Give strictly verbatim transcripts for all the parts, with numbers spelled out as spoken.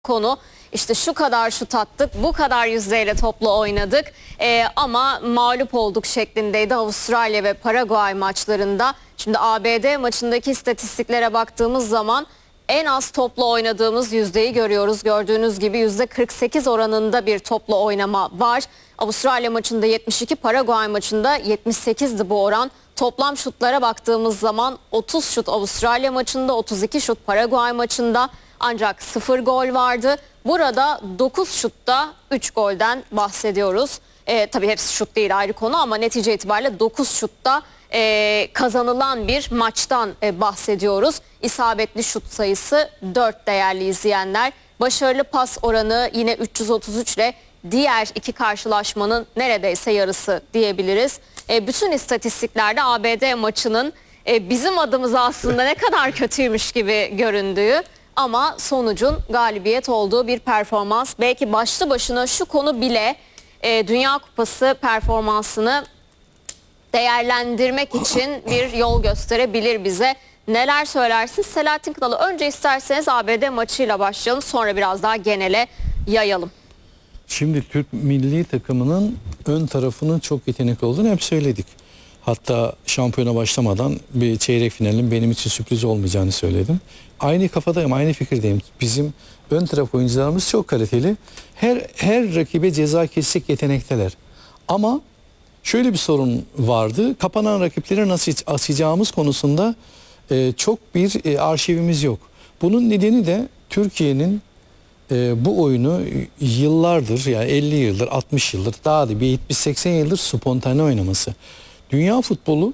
Konu işte şu kadar şut attık, bu kadar yüzdeyle topla oynadık Ee, ama mağlup olduk şeklindeydi Avustralya ve Paraguay maçlarında. Şimdi A B D maçındaki istatistiklere baktığımız zaman en az topla oynadığımız yüzdeyi görüyoruz. Gördüğünüz gibi yüzde kırk sekiz oranında bir topla oynama var. Avustralya maçında yetmiş iki, Paraguay maçında yetmiş sekizdi bu oran. Toplam şutlara baktığımız zaman otuz şut Avustralya maçında, otuz iki şut Paraguay maçında. Ancak sıfır gol vardı. Burada dokuz şutta üç golden bahsediyoruz. E, tabii hepsi şut değil, ayrı konu, ama netice itibariyle dokuz şutta e, kazanılan bir maçtan e, bahsediyoruz. İsabetli şut sayısı dört değerli izleyenler. Başarılı pas oranı yine üç yüz otuz üç ile diğer iki karşılaşmanın neredeyse yarısı diyebiliriz. E, bütün istatistiklerde A B D maçının e, bizim adımıza aslında ne kadar kötüymüş gibi göründüğü, ama sonucun galibiyet olduğu bir performans. Belki başlı başına şu konu bile e, Dünya Kupası performansını değerlendirmek için bir yol gösterebilir bize. Neler söylersiniz Selahattin Kınalı? Önce isterseniz A B D maçıyla başlayalım, sonra biraz daha genele yayalım. Şimdi Türk milli takımının ön tarafının çok yetenekli olduğunu hep söyledik. Hatta şampiyona başlamadan bir çeyrek finalin benim için sürpriz olmayacağını söyledim. Aynı kafadayım, aynı fikirdeyim. Bizim ön taraf oyuncularımız çok kaliteli. Her her rakibe ceza kesecek yetenekteler. Ama şöyle bir sorun vardı. Kapanan rakipleri nasıl açacağımız konusunda e, çok bir e, arşivimiz yok. Bunun nedeni de Türkiye'nin e, bu oyunu yıllardır, yani elli yıldır, altmış yıldır, daha da bir yetmiş seksen yıldır spontane oynaması. Dünya futbolu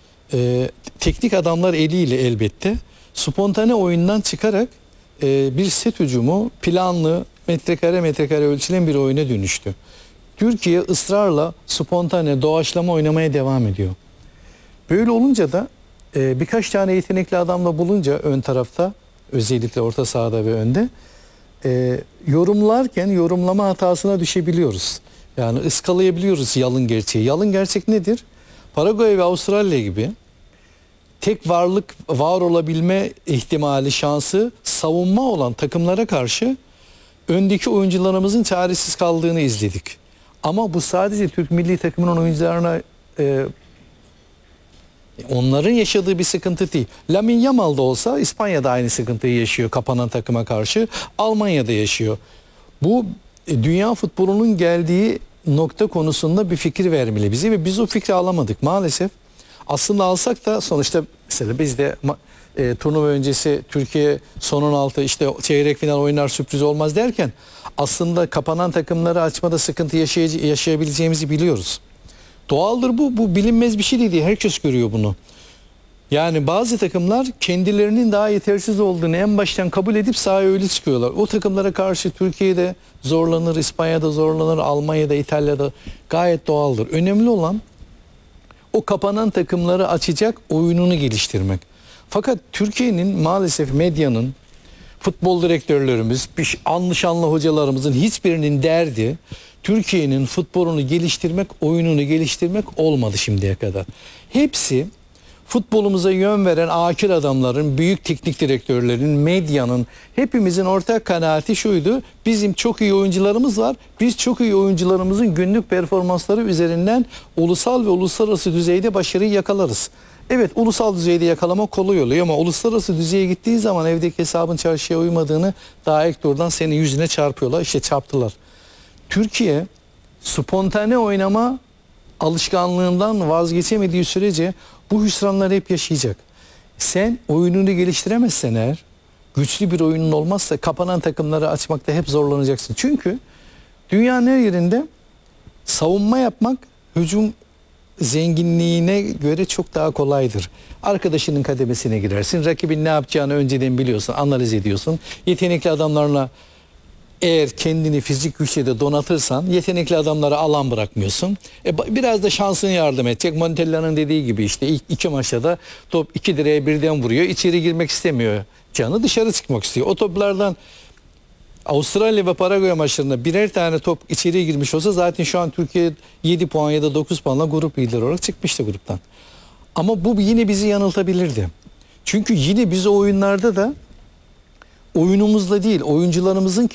e, teknik adamlar eliyle elbette spontane oyundan çıkarak e, bir set hücumu planlı, metrekare metrekare ölçülen bir oyuna dönüştü. Türkiye ısrarla spontane, doğaçlama oynamaya devam ediyor. Böyle olunca da e, birkaç tane yetenekli adamla bulunca ön tarafta, özellikle orta sahada ve önde e, yorumlarken yorumlama hatasına düşebiliyoruz. Yani ıskalayabiliyoruz yalın gerçeği. Yalın gerçek nedir? Paraguay ve Avustralya gibi tek varlık, var olabilme ihtimali, şansı savunma olan takımlara karşı öndeki oyuncularımızın çaresiz kaldığını izledik. Ama bu sadece Türk milli takımının oyuncularına, e, onların yaşadığı bir sıkıntı değil. Lamine Yamal da olsa İspanya'da aynı sıkıntıyı yaşıyor kapanan takıma karşı. Almanya'da yaşıyor. Bu e, dünya futbolunun geldiği nokta konusunda bir fikir vermeli bize ve biz o fikri alamadık maalesef. Aslında alsak da sonuçta mesela biz de e, turnuva öncesi Türkiye son on altı işte çeyrek final oynar, sürpriz olmaz derken aslında kapanan takımları açmada sıkıntı yaşay yaşayabileceğimizi biliyoruz. Doğaldır bu. Bu bilinmez bir şey değil. Herkes görüyor bunu. Yani bazı takımlar kendilerinin daha yetersiz olduğunu en baştan kabul edip sahaya öyle çıkıyorlar. O takımlara karşı Türkiye'de zorlanır, İspanya'da zorlanır, Almanya'da, İtalya'da, gayet doğaldır. Önemli olan o kapanan takımları açacak oyununu geliştirmek. Fakat Türkiye'nin maalesef medyanın, futbol direktörlerimiz, anlı şanlı hocalarımızın hiçbirinin derdi Türkiye'nin futbolunu geliştirmek, oyununu geliştirmek olmadı şimdiye kadar. Hepsi futbolumuza yön veren akil adamların, büyük teknik direktörlerin, medyanın, hepimizin ortak kanaati şuydu: bizim çok iyi oyuncularımız var. Biz çok iyi oyuncularımızın günlük performansları üzerinden ulusal ve uluslararası düzeyde başarıyı yakalarız. Evet, ulusal düzeyde yakalamak kolay oluyor ama uluslararası düzeye gittiği zaman evdeki hesabın çarşıya uymadığını daha ilk turdan senin yüzüne çarpıyorlar. İşte çarptılar. Türkiye spontane oynama alışkanlığından vazgeçemediği sürece bu hüsranları hep yaşayacak. Sen oyununu geliştiremezsen eğer, güçlü bir oyunun olmazsa kapanan takımları açmakta hep zorlanacaksın. Çünkü dünyanın her yerinde savunma yapmak hücum zenginliğine göre çok daha kolaydır. Arkadaşının kademesine girersin. Rakibin ne yapacağını önceden biliyorsun, analiz ediyorsun. Yetenekli adamlarla eğer kendini fizik güçle de donatırsan yetenekli adamlara alan bırakmıyorsun. E, biraz da şansın yardım edecek. Montella'nın dediği gibi işte ilk iki maçta da top iki direğe birden vuruyor. İçeri girmek istemiyor. Canı dışarı çıkmak istiyor. O toplardan Avustralya ve Paraguay maçlarında birer tane top içeriye girmiş olsa zaten şu an Türkiye yedi puan ya da dokuz puanla grup lideri olarak çıkmıştı gruptan. Ama bu yine bizi yanıltabilirdi. Çünkü yine biz o oyunlarda da oyunumuzla değil, oyuncularımızın